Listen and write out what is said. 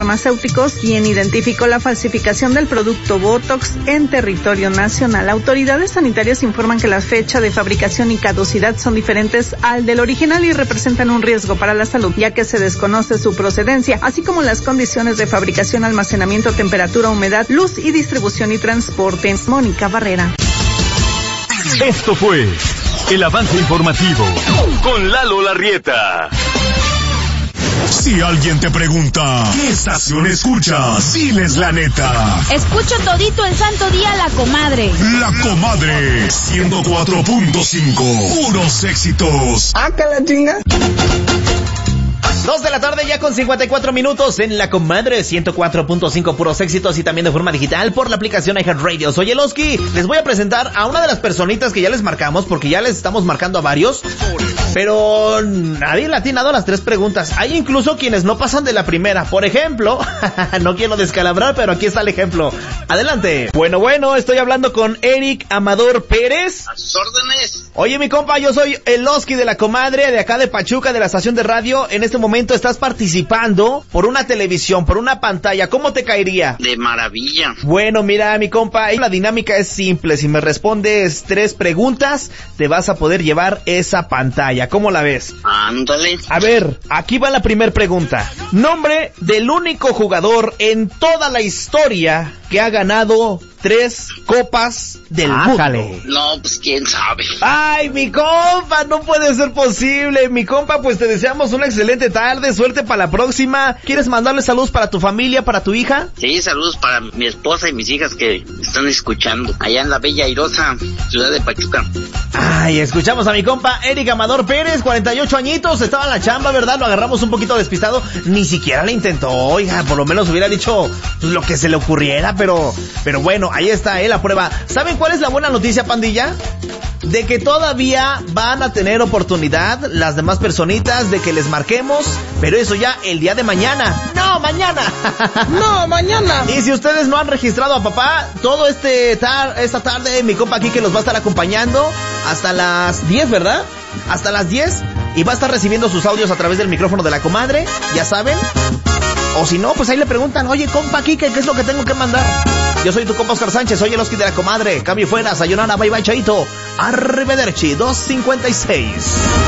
Farmacéuticos, quien identificó la falsificación del producto Botox en territorio nacional. Autoridades sanitarias informan que la fecha de fabricación y caducidad son diferentes al del original y representan un riesgo para la salud, ya que se desconoce su procedencia, así como las condiciones de fabricación, almacenamiento, temperatura, humedad, luz y distribución y transporte. Mónica Barrera. Esto fue el avance informativo con Lalo Larrieta. Si alguien te pregunta, ¿qué estación escuchas? Diles la neta. Escucho todito el santo día La Comadre. La Comadre 104.5. Puros éxitos. ¡Ah, que la chinga! 2 de la tarde ya con 54 minutos en La Comadre 104.5, puros éxitos y también de forma digital por la aplicación iHeartRadio. Soy Eloski, les voy a presentar a una de las personitas que ya les marcamos, porque ya les estamos marcando a varios, pero nadie le ha atinado a las 3 preguntas. Hay incluso quienes no pasan de la primera. Por ejemplo, no quiero descalabrar, pero aquí está el ejemplo. Adelante. Bueno, estoy hablando con Eric Amador Pérez. A sus órdenes. Oye, mi compa, yo soy Eloski de La Comadre, de acá de Pachuca, de la estación de radio. En este momento estás participando por una televisión, por una pantalla. ¿Cómo te caería? De maravilla. Bueno, mira, mi compa, la dinámica es simple. Si me respondes 3 preguntas, te vas a poder llevar esa pantalla. ¿Cómo la ves? Ándale. A ver, aquí va la primera pregunta. Nombre del único jugador en toda la historia que ha ganado 3 copas del mundo. No, pues quién sabe. Ay, mi compa, no puede ser posible. Mi compa, pues te deseamos una excelente tarde, suerte para la próxima. ¿Quieres mandarle saludos para tu familia, para tu hija? Sí, saludos para mi esposa y mis hijas que están escuchando allá en la bella airosa ciudad de Pachuca. Ay, escuchamos a mi compa Eric Amador Pérez, 48 añitos, estaba en la chamba, ¿verdad? Lo agarramos un poquito despistado, ni siquiera le intentó, oiga, por lo menos hubiera dicho lo que se le ocurriera, pero bueno, ahí está, la prueba. ¿Saben cuál es la buena noticia, pandilla? De que todavía van a tener oportunidad las demás personitas de que les marquemos, pero eso ya el día de mañana. ¡No, mañana! ¡No, mañana! Y si ustedes no han registrado a papá, todo esta tarde mi compa aquí que los va a estar acompañando hasta las 10, ¿verdad? Hasta las 10, y va a estar recibiendo sus audios a través del micrófono de La Comadre, ya saben. O si no, pues ahí le preguntan, oye, compa Kike, ¿qué es lo que tengo que mandar? Yo soy tu compa Oscar Sánchez, soy el Oski de La Comadre. Cambio fuera, sayonara, bye bye, chaito. Arrivederci, 2:56.